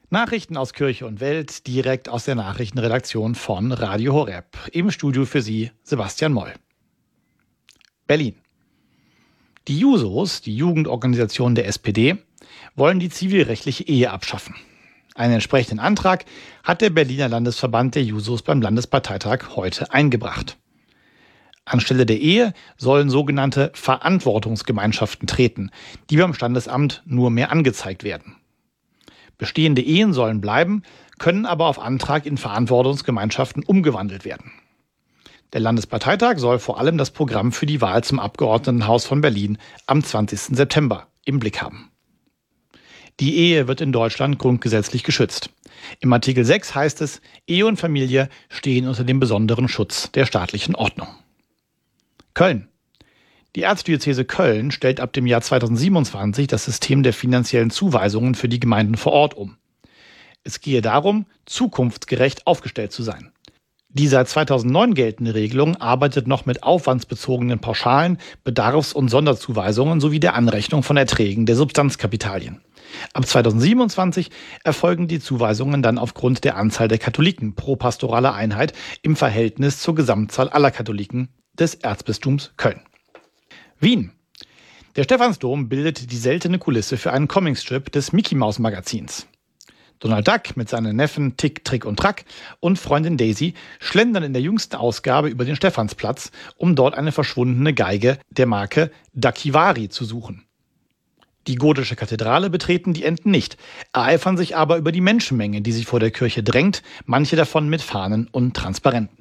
Nachrichten aus Kirche und Welt, direkt aus der Nachrichtenredaktion von Radio Horeb. Im Studio für Sie Sebastian Moll. Berlin. Die Jusos, die Jugendorganisation der SPD, wollen die zivilrechtliche Ehe abschaffen. Einen entsprechenden Antrag hat der Berliner Landesverband der Jusos beim Landesparteitag heute eingebracht. Anstelle der Ehe sollen sogenannte Verantwortungsgemeinschaften treten, die beim Standesamt nur mehr angezeigt werden. Bestehende Ehen sollen bleiben, können aber auf Antrag in Verantwortungsgemeinschaften umgewandelt werden. Der Landesparteitag soll vor allem das Programm für die Wahl zum Abgeordnetenhaus von Berlin am 20. September im Blick haben. Die Ehe wird in Deutschland grundgesetzlich geschützt. Im Artikel 6 heißt es, Ehe und Familie stehen unter dem besonderen Schutz der staatlichen Ordnung. Köln. Die Erzdiözese Köln stellt ab dem Jahr 2027 das System der finanziellen Zuweisungen für die Gemeinden vor Ort um. Es gehe darum, zukunftsgerecht aufgestellt zu sein. Die seit 2009 geltende Regelung arbeitet noch mit aufwandsbezogenen Pauschalen, Bedarfs- und Sonderzuweisungen sowie der Anrechnung von Erträgen der Substanzkapitalien. Ab 2027 erfolgen die Zuweisungen dann aufgrund der Anzahl der Katholiken pro pastorale Einheit im Verhältnis zur Gesamtzahl aller Katholiken des Erzbistums Köln. Wien. Der Stephansdom bildet die seltene Kulisse für einen Comicstrip des Mickey-Maus-Magazins. Donald Duck mit seinen Neffen Tick, Trick und Track und Freundin Daisy schlendern in der jüngsten Ausgabe über den Stephansplatz, um dort eine verschwundene Geige der Marke Duckivari zu suchen. Die gotische Kathedrale betreten die Enten nicht, ereifern sich aber über die Menschenmenge, die sich vor der Kirche drängt, manche davon mit Fahnen und Transparenten.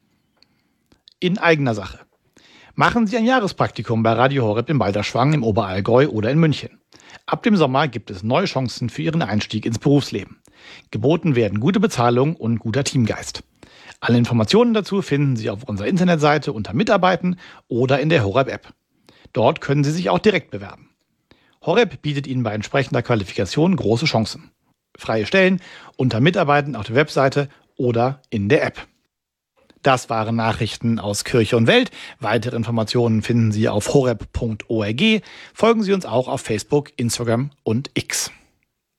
In eigener Sache. Machen Sie ein Jahrespraktikum bei Radio Horeb im Balderschwang, im Oberallgäu oder in München. Ab dem Sommer gibt es neue Chancen für Ihren Einstieg ins Berufsleben. Geboten werden gute Bezahlung und guter Teamgeist. Alle Informationen dazu finden Sie auf unserer Internetseite unter Mitarbeiten oder in der Horeb-App. Dort können Sie sich auch direkt bewerben. Horeb bietet Ihnen bei entsprechender Qualifikation große Chancen. Freie Stellen unter Mitarbeiten auf der Webseite oder in der App. Das waren Nachrichten aus Kirche und Welt. Weitere Informationen finden Sie auf horeb.org. Folgen Sie uns auch auf Facebook, Instagram und X.